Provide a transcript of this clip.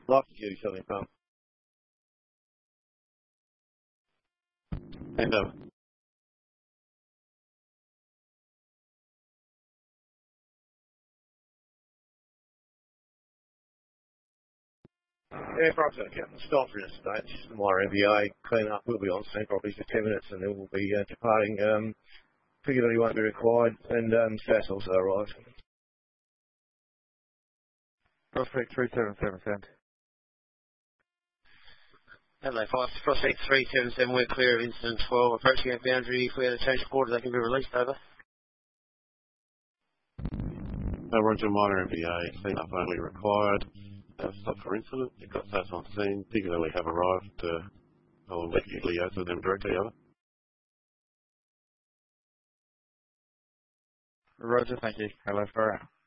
Lock you, something pump. And aircraft's going to get stop for this stage. The minor MBA clean up. We'll be on scene probably for 10 minutes and then we'll be departing. Particularly won't be required, and SAS also arrives. Prospect 377, send. Hello, 5, Prospect 377, we're clear of incident 12, approaching our boundary. If we have a change of quarter, they can be released, over. Roger, minor MBA, clean up only required. Stop for incident, you've got SAS on scene, particularly have arrived. I'll let you liaise with them directly, over. Roger, thank you. Hello, 4.